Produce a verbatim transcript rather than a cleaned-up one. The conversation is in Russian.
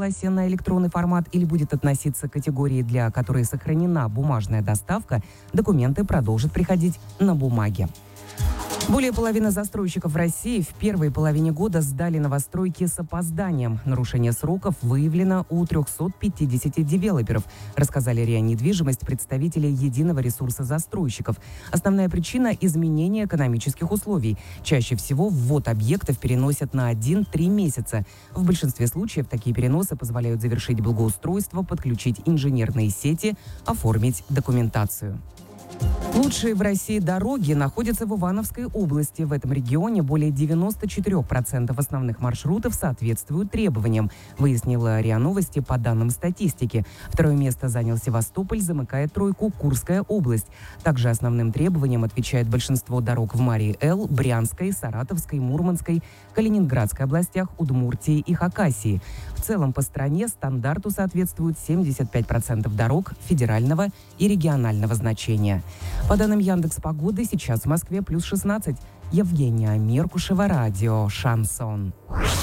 согласие на электронный формат или будет относиться к категории, для которой сохранена бумажная доставка, документы продолжат приходить на бумаге. Более половины застройщиков в России в первой половине года сдали новостройки с опозданием. Нарушение сроков выявлено у трёхсот пятидесяти девелоперов, рассказали РИА Недвижимость представители единого ресурса застройщиков. Основная причина – изменение экономических условий. Чаще всего ввод объектов переносят на один-три месяца. В большинстве случаев такие переносы позволяют завершить благоустройство, подключить инженерные сети, оформить документацию. Лучшие в России дороги находятся в Ивановской области. В этом регионе более девяноста четырёх процентов основных маршрутов соответствуют требованиям, выяснила РИА Новости по данным статистики. Второе место занял Севастополь, замыкая тройку Курская область. Также основным требованиям отвечает большинство дорог в Марий-Эл, Брянской, Саратовской, Мурманской, Калининградской областях, Удмуртии и Хакасии. В целом по стране стандарту соответствуют семьдесят пять процентов дорог федерального и регионального значения. По данным Яндекс.Погоды, сейчас в Москве плюс шестнадцать. Евгения Меркушева, радио «Шансон».